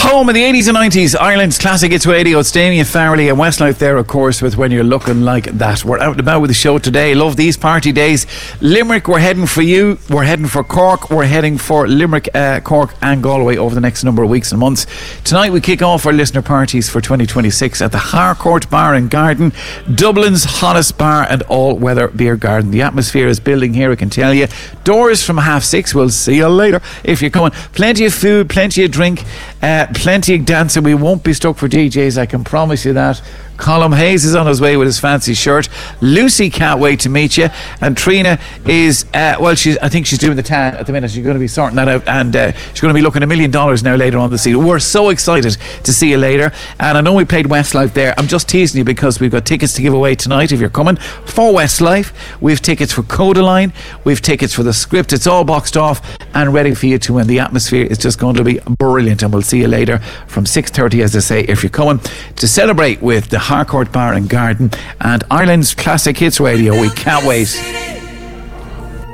Home in the 80s and 90s, Ireland's classic hits radio. It's Damien Farrelly and Westlife there, of course, with When You're Looking Like That. We're out and about with the show today. Love these party days. Limerick, we're heading for you. We're heading for Cork. We're heading for Limerick, Cork and Galway over the next number of weeks and months. Tonight we kick off our listener parties for 2026 at the Harcourt Bar and Garden, Dublin's hottest bar and all-weather beer garden. The atmosphere is building here, I can tell you. Doors from 6:30. We'll see you later if you're coming. Plenty of food, plenty of drink, plenty of dancing. We won't be stuck for DJs, I can promise you that. Colm Hayes is on his way with his fancy shirt. Lucy can't wait to meet you, and Trina is I think she's doing the tan at the minute. She's going to be sorting that out, and she's going to be looking $1 million now later on this season. We're so excited to see you later, and I know we played Westlife there. I'm just teasing you because we've got tickets to give away tonight if you're coming for Westlife. We've tickets for Codaline, we've tickets for The Script. It's all boxed off and ready for you to win. The atmosphere is just going to be brilliant, and we'll see you later from 6:30, as I say, if you're coming to celebrate with the Harcourt Bar and Garden and Ireland's classic hits radio. We can't wait.